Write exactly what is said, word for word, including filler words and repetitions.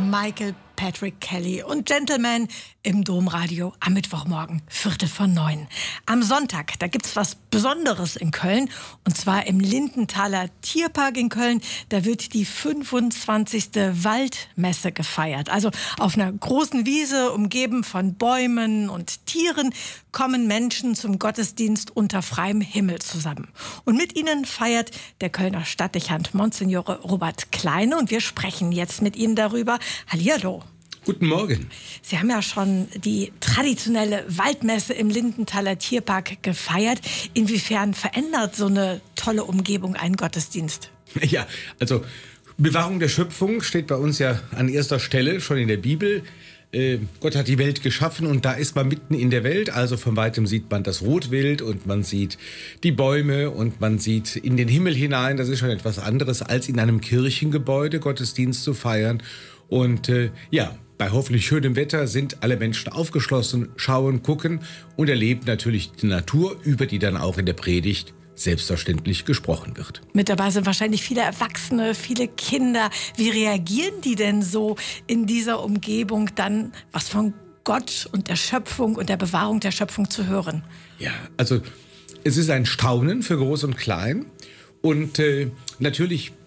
Michael Patrick Kelly und Gentleman im Domradio am Mittwochmorgen, Viertel von neun. Am Sonntag, da gibt's was Besonderes in Köln, und zwar im Lindenthaler Tierpark in Köln. Da wird die fünfundzwanzigste Waldmesse gefeiert. Also auf einer großen Wiese, umgeben von Bäumen und Tieren, kommen Menschen zum Gottesdienst unter freiem Himmel zusammen. Und mit ihnen feiert der Kölner Stadtdechant Monsignore Robert Kleine, und wir sprechen jetzt mit Ihnen darüber. Hallihallo. Guten Morgen. Sie haben ja schon die traditionelle Waldmesse im Lindenthaler Tierpark gefeiert. Inwiefern verändert so eine tolle Umgebung einen Gottesdienst? Ja, also Bewahrung der Schöpfung steht bei uns ja an erster Stelle, schon in der Bibel. Äh, Gott hat die Welt geschaffen und da ist man mitten in der Welt. Also von weitem sieht man das Rotwild und man sieht die Bäume und man sieht in den Himmel hinein. Das ist schon etwas anderes, als in einem Kirchengebäude Gottesdienst zu feiern. Und äh, ja, bei hoffentlich schönem Wetter sind alle Menschen aufgeschlossen, schauen, gucken und erleben natürlich die Natur, über die dann auch in der Predigt selbstverständlich gesprochen wird. Mit dabei sind wahrscheinlich viele Erwachsene, viele Kinder. Wie reagieren die denn so in dieser Umgebung dann, was von Gott und der Schöpfung und der Bewahrung der Schöpfung zu hören? Ja, also es ist ein Staunen für Groß und Klein. Und äh, natürlich